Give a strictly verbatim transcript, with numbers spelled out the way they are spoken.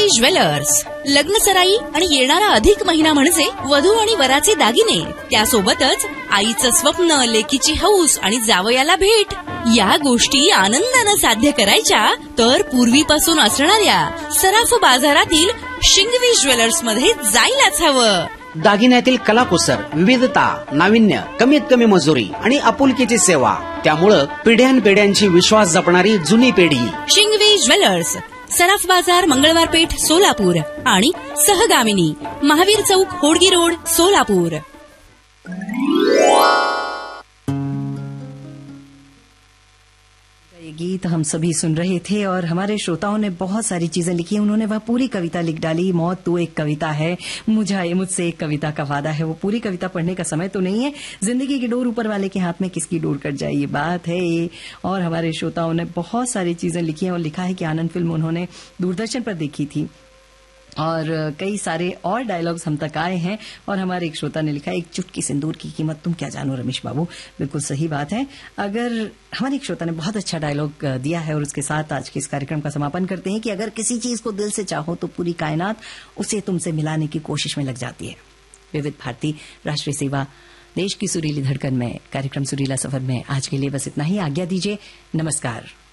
Jewellers, लग्न सराई आणि येणारा अधिक महिना म्हणजे वधू आणि वराचे दागिने, त्यासोबतच आईचं स्वप्न, लेकीची हौस आणि जावयाला भेट, या गोष्टी आनंदानं साध्य करायच्या तर पूर्वीपासून असणाऱ्या सराफ बाजारातील शिंगवी ज्वेलर्स मध्ये जायलाच हवं. दागिन्यातील कलाकुसर, विविधता, नाविन्य, कमीत कमी मजुरी आणि आपुलकीची सेवा, त्यामुळं पिढ्यानपिढ्यांची विश्वास जपणारी जुनी पिढी. शिंगवी ज्वेलर्स, सराफ बाजार, मंगळवार पेठ, सोलापूर आणि सहगामिनी, महावीर चौक, होडगी रोड, सोलापूर. ये गीत हम सभी सुन रहे थे और हमारे श्रोताओं ने बहुत सारी चीजें लिखी. उन्होंने वह पूरी कविता लिख डाली. मौत तो एक कविता है, मुझे मुझसे एक कविता का वादा है. वो पूरी कविता पढ़ने का समय तो नहीं है. जिंदगी की डोर ऊपर वाले के हाथ में किसकी डोर कट जाए, ये बात है ये. और हमारे श्रोताओं ने बहुत सारी चीजें लिखी हैं और लिखा है कि आनंद फिल्म उन्होंने दूरदर्शन पर देखी थी और कई सारे और डायलॉग्स हम तक आए हैं. और हमारे एक श्रोता ने लिखा, एक चुटकी सिंदूर की कीमत तुम क्या जानो रमेश बाबू. बिल्कुल सही बात है. अगर हमारे एक श्रोता ने बहुत अच्छा डायलॉग दिया है और उसके साथ आज के इस कार्यक्रम का समापन करते हैं कि अगर किसी चीज को दिल से चाहो तो पूरी कायनात उसे तुमसे मिलाने की कोशिश में लग जाती है. विविध भारती, राष्ट्रीय सेवा, देश की सुरीली धड़कन में कार्यक्रम सुरीला सफर में आज के लिए बस इतना ही. आज्ञा दीजिए. नमस्कार.